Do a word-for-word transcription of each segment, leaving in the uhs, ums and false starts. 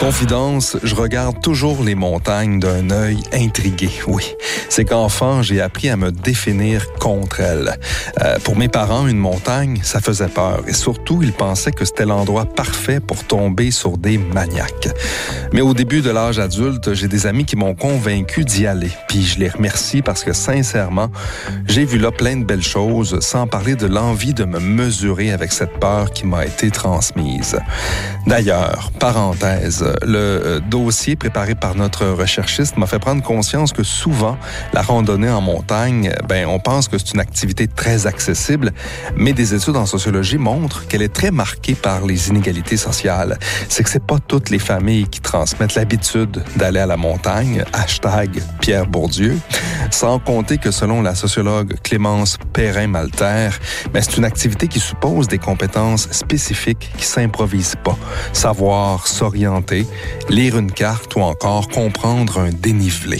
Confidence, je regarde toujours les montagnes d'un œil intrigué, oui. C'est qu'enfant, j'ai appris à me définir contre elles. Euh, pour mes parents, une montagne, ça faisait peur. Et surtout, ils pensaient que c'était l'endroit parfait pour tomber sur des maniaques. Mais au début de l'âge adulte, j'ai des amis qui m'ont convaincu d'y aller. Puis je les remercie parce que, sincèrement, j'ai vu là plein de belles choses, sans parler de l'envie de me mesurer avec cette peur qui m'a été transmise. D'ailleurs, parenthèse, le dossier préparé par notre recherchiste m'a fait prendre conscience que souvent, la randonnée en montagne, ben, on pense que c'est une activité très accessible, mais des études en sociologie montrent qu'elle est très marquée par les inégalités sociales. C'est que c'est pas toutes les familles qui transmettent l'habitude d'aller à la montagne, hashtag Pierre Bourdieu, sans compter que selon la sociologue Clémence Perrin-Malter, ben, c'est une activité qui suppose des compétences spécifiques qui s'improvisent pas. Savoir s'orienter, lire une carte ou encore comprendre un dénivelé.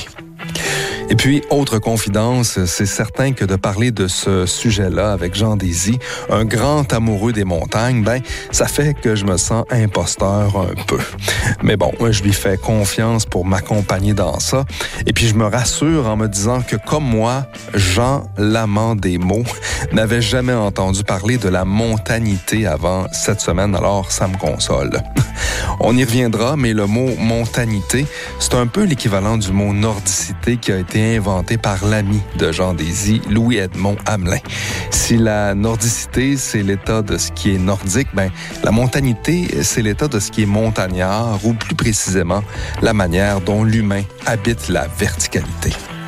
Et puis, autre confidence, c'est certain que de parler de ce sujet-là avec Jean Désy, un grand amoureux des montagnes, ben, ça fait que je me sens imposteur un peu. Mais bon, je lui fais confiance pour m'accompagner dans ça. Et puis, je me rassure en me disant que, comme moi, Jean, l'amant des mots, n'avait jamais entendu parler de la montanité avant cette semaine, alors ça me console. On y reviendra, mais le mot montanité, c'est un peu l'équivalent du mot nordicité qui a été inventé par l'ami de Jean Désy, Louis-Edmond Hamelin. Si la nordicité, c'est l'état de ce qui est nordique, ben, la montanité, c'est l'état de ce qui est montagnard, ou plus précisément, la manière dont l'humain habite la verticalité.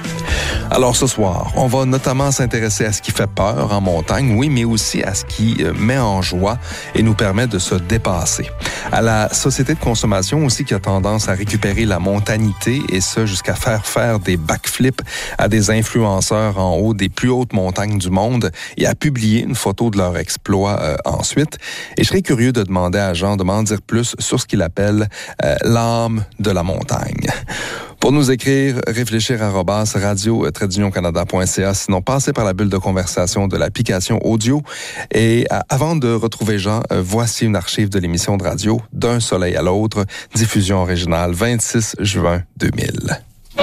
Alors ce soir, on va notamment s'intéresser à ce qui fait peur en montagne, oui, mais aussi à ce qui met en joie et nous permet de se dépasser. À la société de consommation aussi qui a tendance à récupérer la montanité et ça jusqu'à faire faire des backflips à des influenceurs en haut des plus hautes montagnes du monde et à publier une photo de leur exploit euh, ensuite. Et je serais curieux de demander à Jean de m'en dire plus sur ce qu'il appelle euh, l'âme de la montagne. Pour nous écrire, réfléchir arobase radio trait d'union canada point c a. Sinon, passez par la bulle de conversation de l'application audio. Et euh, avant de retrouver Jean, euh, voici une archive de l'émission de radio D'un soleil à l'autre, diffusion originale vingt-six juin deux mille.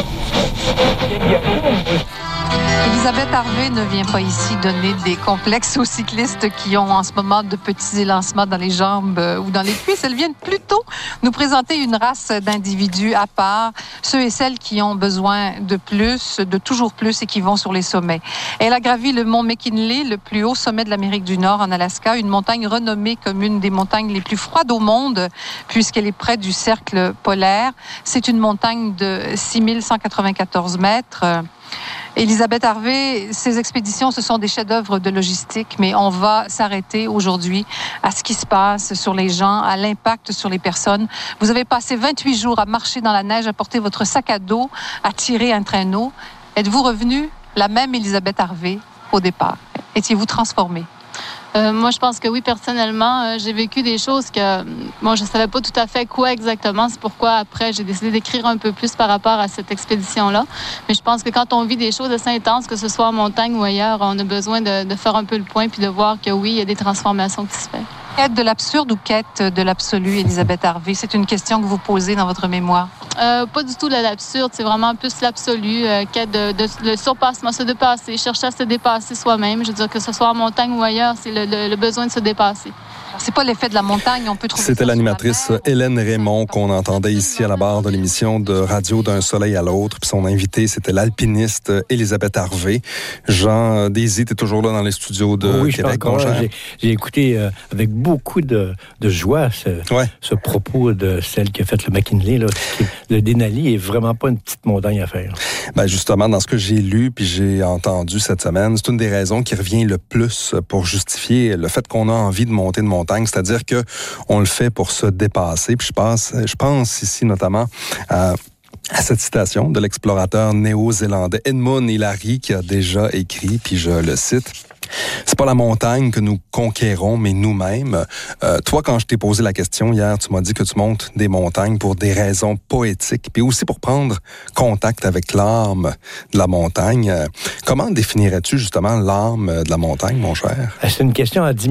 Elisabeth Harvey ne vient pas ici donner des complexes aux cyclistes qui ont en ce moment de petits élancements dans les jambes ou dans les cuisses. Elle vient plutôt nous présenter une race d'individus à part, ceux et celles qui ont besoin de plus, de toujours plus et qui vont sur les sommets. Elle a gravi le mont McKinley, le plus haut sommet de l'Amérique du Nord en Alaska, une montagne renommée comme une des montagnes les plus froides au monde puisqu'elle est près du cercle polaire. C'est une montagne de six mille cent quatre-vingt-quatorze mètres. Elisabeth Harvey, ces expéditions, ce sont des chefs-d'œuvre de logistique, mais on va s'arrêter aujourd'hui à ce qui se passe sur les gens, à l'impact sur les personnes. Vous avez passé vingt-huit jours à marcher dans la neige, à porter votre sac à dos, à tirer un traîneau. Êtes-vous revenue la même Elisabeth Harvey au départ? Étiez-vous transformée? Euh, moi, je pense que oui, personnellement, euh, j'ai vécu des choses que moi, je ne savais pas tout à fait quoi exactement. C'est pourquoi, après, j'ai décidé d'écrire un peu plus par rapport à cette expédition-là. Mais je pense que quand on vit des choses assez intenses, que ce soit en montagne ou ailleurs, on a besoin de, de faire un peu le point puis de voir que oui, il y a des transformations qui se font. Quête de l'absurde ou quête de l'absolu, Elisabeth Harvey? C'est une question que vous posez dans votre mémoire. Euh, pas du tout de l'absurde, c'est vraiment plus l'absolu, euh, quête de, de, le surpassement, se dépasser, chercher à se dépasser soi-même. Je veux dire que ce soit en montagne ou ailleurs, c'est le, le, le besoin de se dépasser. C'est pas l'effet de la montagne, on peut trouver. C'était l'animatrice Hélène Raymond qu'on entendait ici à la barre de l'émission de Radio D'un soleil à l'autre. Puis son invité, c'était l'alpiniste Elisabeth Harvey. Jean Désy, t'es toujours là dans les studios de oui, Québec, mon cher. J'ai, j'ai écouté euh, avec beaucoup de, de joie ce, ouais. ce propos de celle qui a fait le McKinley. Là, qui, le Denali est vraiment pas une petite montagne à faire. Ben justement, dans ce que j'ai lu puis j'ai entendu cette semaine, c'est une des raisons qui revient le plus pour justifier le fait qu'on a envie de monter de montagne. C'est-à-dire que on le fait pour se dépasser. Puis je pense, je pense ici notamment à à cette citation de l'explorateur néo-zélandais Edmund Hillary qui a déjà écrit, puis je le cite. C'est pas la montagne que nous conquérons, mais nous-mêmes. Euh, toi, quand je t'ai posé la question hier, tu m'as dit que tu montes des montagnes pour des raisons poétiques, puis aussi pour prendre contact avec l'âme de la montagne. Euh, comment définirais-tu justement l'âme de la montagne, mon cher? C'est une question à dix